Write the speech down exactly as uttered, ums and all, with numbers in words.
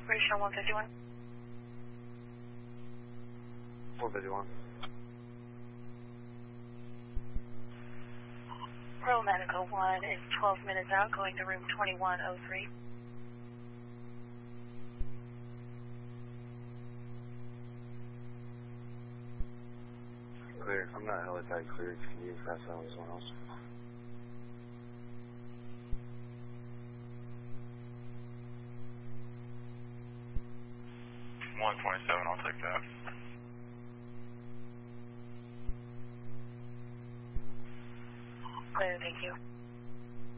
British on one fifty-one. one fifty-one. Pearl Medical one is twelve minutes out, going to room twenty-one oh three. Clear. I'm not helipad cleared. Can you pass that on to someone else? one twenty-seven, I'll take that. Clear, thank you.